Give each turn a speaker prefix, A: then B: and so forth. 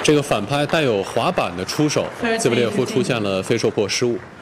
A: 这个反拍带有滑板的出手，兹维列夫出现了非受迫失误。